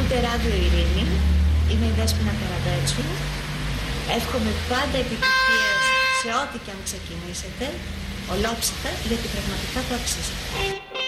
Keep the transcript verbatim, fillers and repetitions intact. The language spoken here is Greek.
Ακούτε Ράδιο Ειρήνη, είμαι η Δέσποινα Καραμπέτσου. Εύχομαι πάντα επιτυχίες σε ό,τι και αν ξεκινήσετε, ολόψυχα, γιατί πραγματικά το αξίζετε.